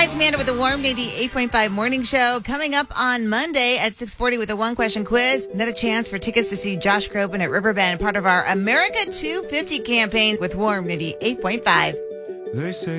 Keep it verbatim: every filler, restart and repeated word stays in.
Hi, it's Amanda with the Warm ninety-eight point five Morning Show. Coming up on Monday at six forty with a one-question quiz. Another chance for tickets to see Josh Groban at Riverbend, part of our America two fifty campaign with Warm ninety-eight point five. They say